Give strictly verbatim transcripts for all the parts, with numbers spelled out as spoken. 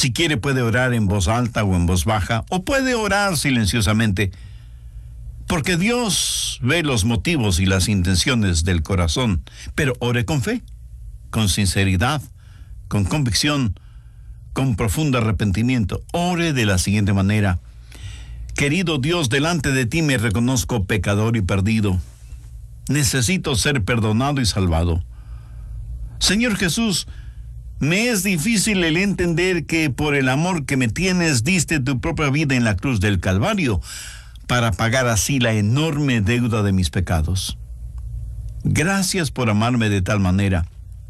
Si quiere puede orar en voz alta o en voz baja, o puede orar silenciosamente, porque Dios ve los motivos y las intenciones del corazón. Pero ore con fe, con sinceridad, con convicción, con profundo arrepentimiento. Ore de la siguiente manera: querido Dios, delante de ti me reconozco pecador y perdido. Necesito ser perdonado y salvado. Señor Jesús, me es difícil el entender que por el amor que me tienes diste tu propia vida en la cruz del Calvario para pagar así la enorme deuda de mis pecados. Gracias por amarme de tal manera.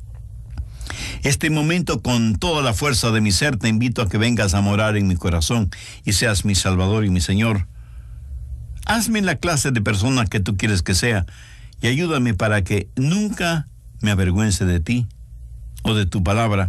Este momento, con toda la fuerza de mi ser, te invito a que vengas a morar en mi corazón y seas mi Salvador y mi Señor. Hazme la clase de persona que tú quieres que sea y ayúdame para que nunca me avergüence de ti o de tu palabra.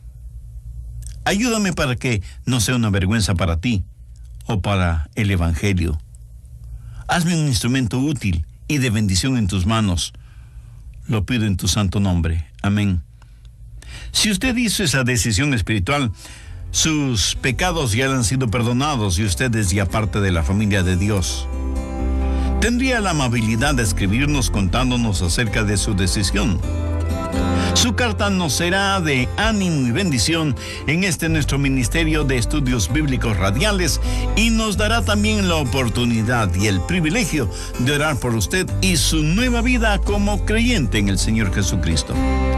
Ayúdame para que no sea una vergüenza para ti o para el Evangelio. Hazme un instrumento útil y de bendición en tus manos. Lo pido en tu santo nombre. Amén. Si usted hizo esa decisión espiritual, sus pecados ya han sido perdonados y usted es ya parte de la familia de Dios. ¿Tendría la amabilidad de escribirnos contándonos acerca de su decisión? Su carta nos será de ánimo y bendición en este nuestro Ministerio de Estudios Bíblicos Radiales y nos dará también la oportunidad y el privilegio de orar por usted y su nueva vida como creyente en el Señor Jesucristo.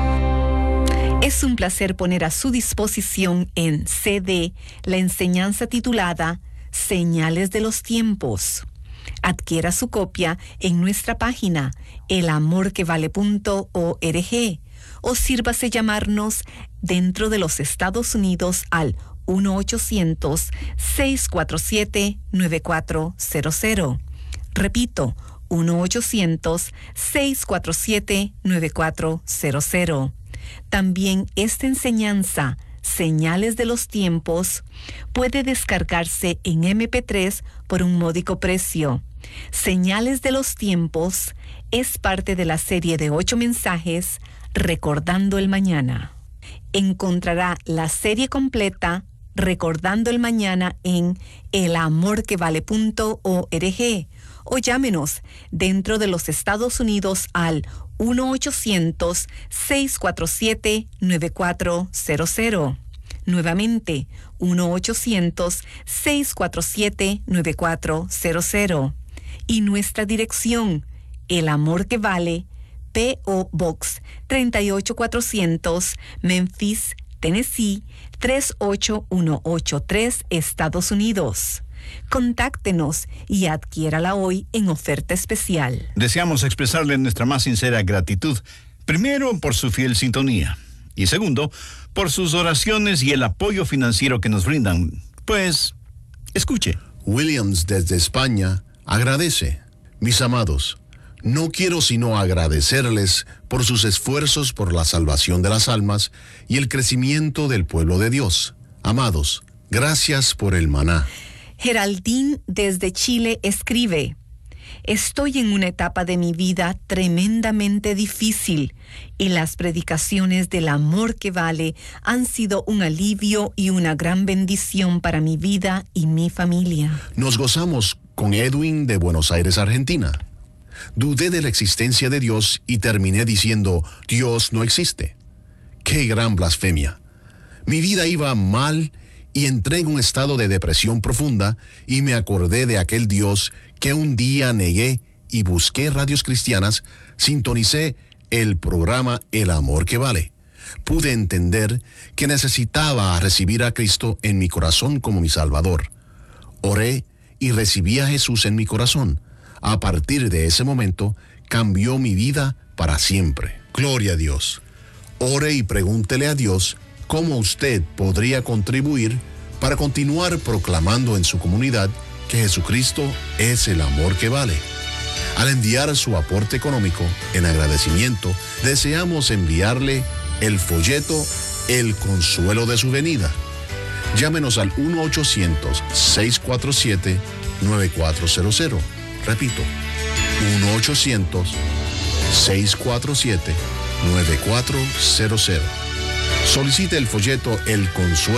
Es un placer poner a su disposición en C D la enseñanza titulada Señales de los Tiempos. Adquiera su copia en nuestra página el amor que vale punto org o sírvase llamarnos dentro de los Estados Unidos al uno ochocientos, seis cuatro siete, nueve cuatro cero cero. Repito, uno ochocientos, seis cuatro siete, nueve cuatro cero cero. También esta enseñanza, Señales de los Tiempos, puede descargarse en eme pe tres por un módico precio. Señales de los Tiempos es parte de la serie de ocho mensajes Recordando el Mañana. Encontrará la serie completa Recordando el Mañana en el amor que vale punto org o llámenos dentro de los Estados Unidos al uno ochocientos, seis cuatro siete, nueve cuatro cero cero. Nuevamente, uno ochocientos, seis cuatro siete, nueve cuatro cero cero. Y nuestra dirección, El Amor que Vale, P O Box tres ocho cuatrocientos, Memphis, Tennessee tres ocho uno ocho tres, Estados Unidos. Contáctenos y adquiérala hoy en oferta especial. Deseamos expresarle nuestra más sincera gratitud, primero por su fiel sintonía y segundo, por sus oraciones y el apoyo financiero que nos brindan. Pues, escuche. Williams desde España agradece. Mis amados, no quiero sino agradecerles por sus esfuerzos por la salvación de las almas y el crecimiento del pueblo de Dios. Amados, gracias por el maná. Geraldine desde Chile escribe: estoy en una etapa de mi vida tremendamente difícil y las predicaciones del amor que vale han sido un alivio y una gran bendición para mi vida y mi familia. Nos gozamos con Edwin de Buenos Aires, Argentina. Dudé de la existencia de Dios y terminé diciendo, Dios no existe. ¡Qué gran blasfemia! Mi vida iba mal y entré en un estado de depresión profunda y me acordé de aquel Dios que un día negué y busqué radios cristianas, sintonicé el programa El Amor que Vale. Pude entender que necesitaba recibir a Cristo en mi corazón como mi Salvador. Oré y recibí a Jesús en mi corazón. A partir de ese momento, cambió mi vida para siempre. Gloria a Dios. Ore y pregúntele a Dios cómo usted podría contribuir para continuar proclamando en su comunidad que Jesucristo es el amor que vale. Al enviar su aporte económico, en agradecimiento, deseamos enviarle el folleto El Consuelo de su Venida. Llámenos al uno ochocientos, seis cuatro siete, nueve cuatro cero cero. Repito, uno ochocientos, seis cuatro siete, nueve cuatro cero cero. Solicite el folleto El Consuelo